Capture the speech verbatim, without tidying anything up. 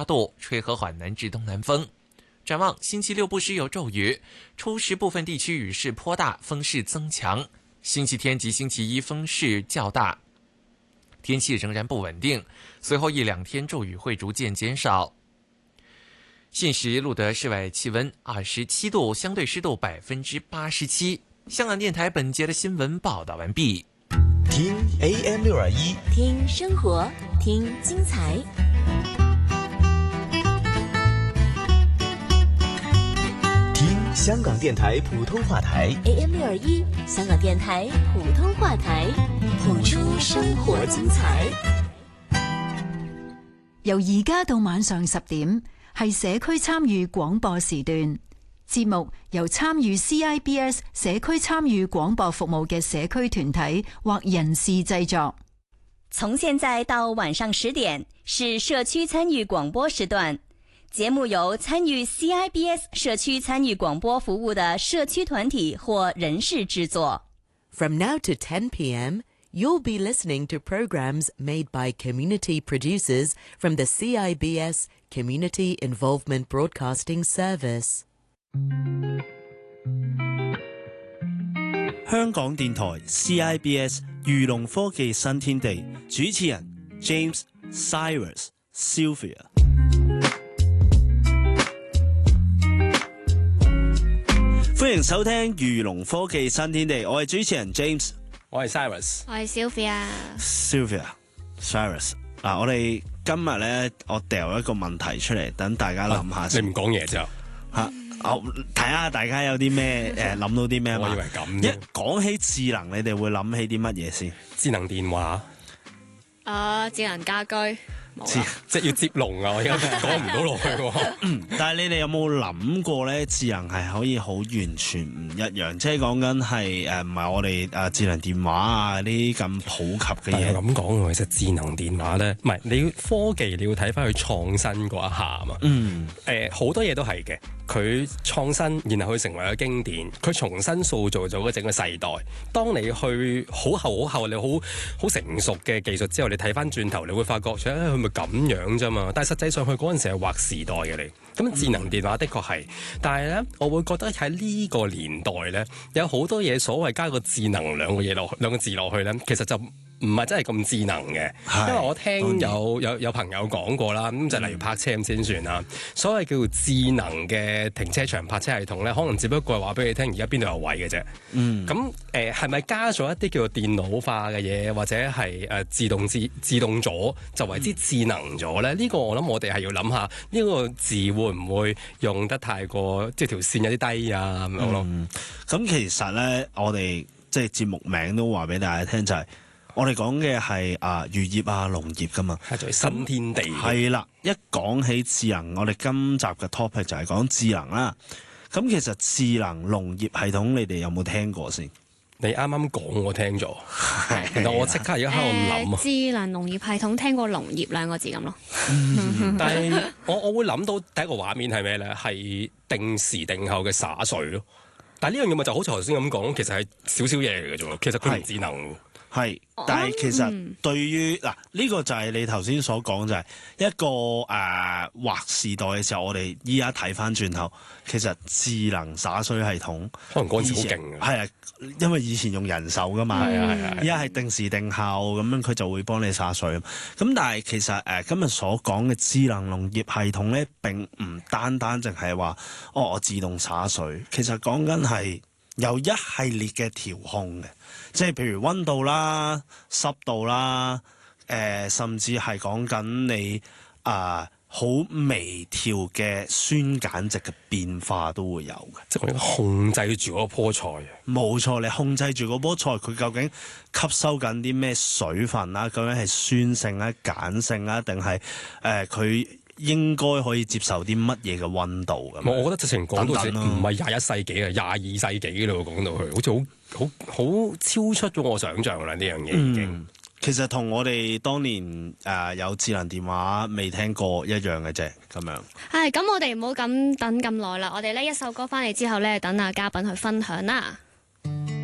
八度，吹和缓南至东南风。展望星期六不时有骤雨，初时部分地区雨势颇大，风势增强。星期天及星期一风势较大，天气仍然不稳定，随后一两天骤雨会逐渐减少。现时录得室外气温二十七度，相对湿度百分之八十七。香港电台本节的新闻报道完毕。 听 A M 六二一， 听生活，听精彩。 听香港电台普通話台 A M 六二一，香港電台普通話台，譜出生活精彩。 由而家到晚上十點，係社區參與廣播時段。節目由參與 C I B S 社區參與廣播服務嘅社區團體或人士製作。 從現在到晚上十點是社區參與廣播時段，節目由參與 C I B S 社區參與廣播服務的社區團體或人士製作。 From now to ten p.m., you'll be listening to programs made by community producers from the C I B S Community Involvement Broadcasting Service。 香港電台 C I B S 漁農科技新天地，主持人 James、Cyrus、Sylvia。歡迎收聽漁農科技新天地，我係主持人 James， 我係 Cyrus， 我係 Sylvia。Sylvia，Cyrus， 嗱，我哋今日咧，我掉一個問題出嚟，等大家諗下先。 你唔講嘢就吓。好，睇下大家有啲咩誒諗到啲咩嘛？ 我以為咁。 一講起智能，你哋會諗起啲乜嘢先？ 智能電話。 啊，智能家居。 即係要接龍啊！我而家講唔到落去喎。 嗯，但係你哋有冇諗過咧？智能係可以好完全唔一樣，即係講緊係誒唔係我哋誒智能電話啊啲咁普及嘅嘢。 咁講其實智能電話咧，唔係你要科技，你要睇翻佢創新嗰一下啊嘛。 嗯。誒， 好多嘢都係嘅，佢創新，然後佢成為咗經典，佢重新塑造咗嗰整個世代。當你去好後好後，你好好成熟嘅技術之後，你睇翻轉頭，你會發覺，佢咪咁樣啫嘛？但係實際上佢嗰陣時係劃時代嘅你。咁智能電話的確係，但係咧，我會覺得喺呢個年代咧，有好多嘢所謂加個智能兩個嘢落兩個字落去咧，其實就唔係真係咁智能嘅。因為我聽有有有朋友講過啦，咁就例如泊車咁先算啦。所謂叫做智能嘅停車場泊車系統咧，可能只不過係話俾你聽而家邊度有位嘅啫。 嗯。咁誒係咪加咗一啲叫做電腦化嘅嘢，或者係誒、呃、自動自自動咗就為之智能咗咧？呢、嗯、個我諗我哋係要諗下呢個字會唔會用得太過即係條線有啲低啊咁樣咯。 咁、嗯、其實咧，我哋即係節目名都話俾大家聽，就係、是、我哋講嘅係啊漁業啊農業噶嘛， 係在新天地。 係啦，一講起智能，我哋今集嘅 topic 就係講智能啦。咁其實智能農業系統，你哋有冇聽過先？ 你啱啱講我聽咗，然後我即刻而家喺度諗啊！ 智能農業系統聽過農業兩個字咁咯。 嗯、但係我我會諗到第一個畫面係咩咧？係定時定候嘅灑水咯。但係呢樣嘢咪就好似頭先咁講，其實係少少嘢嚟嘅啫。其實佢唔智能。 係，但係其實對於嗱呢個就係你頭先所講，就係一個誒劃、呃、時代嘅時候，我哋依家睇翻轉頭，其實智能灑水系統可能嗰陣時好勁嘅， 係啊，因為以前用人手噶嘛， 係啊係啊， 依家係定時定候咁樣，佢就會幫你灑水。咁但係其實誒、呃、今日所講嘅智能農業系統咧，並唔單單淨係話哦我自動灑水，其實講緊係有一系列嘅調控嘅。即係譬如溫度啦、濕度啦，誒、呃，甚至係講緊你啊好、呃、微調嘅酸鹼值嘅變化都會有嘅。 即係控制住嗰棵菜。 冇錯，你控制住嗰棵菜，佢究竟吸收緊啲咩水分啦？究竟係酸性啦、鹼性啦，定係誒佢應該可以接受啲乜嘢嘅溫度咁？ 我覺得直情講到唔係廿一世紀啊，廿二世紀咯，講到佢好似好。好好超出咗我想象啦！呢樣嘢已經、嗯、 其實同我哋當年誒、呃、有智能電話未聽過一樣嘅啫，咁樣。 係咁，我哋唔好咁等咁耐啦。我哋呢一首歌翻嚟之後咧，等阿嘉賓去分享啦。